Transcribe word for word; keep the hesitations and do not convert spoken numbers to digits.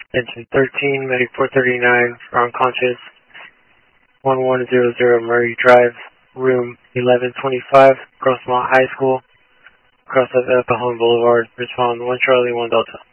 Attention thirteen, Medic four thirty-nine, for unconscious, one one zero zero Murray Drive, room eleven twenty-five, Grossmont High School, across of El Cajon Boulevard. Respond one Charlie, one Delta.